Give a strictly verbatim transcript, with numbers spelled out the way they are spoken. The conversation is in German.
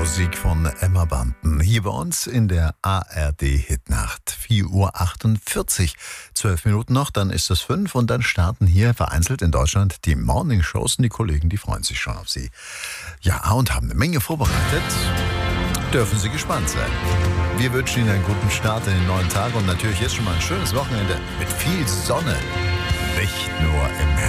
Musik von Emma Bunton. Hier bei uns in der A R D-Hitnacht. vier Uhr achtundvierzig. Zwölf Minuten noch, dann ist es fünf und dann starten hier vereinzelt in Deutschland die Morning-Shows und die Kollegen, die freuen sich schon auf sie. Ja, und haben eine Menge vorbereitet. Dürfen Sie gespannt sein. Wir wünschen Ihnen einen guten Start in den neuen Tag und natürlich jetzt schon mal ein schönes Wochenende mit viel Sonne. Nicht nur im März.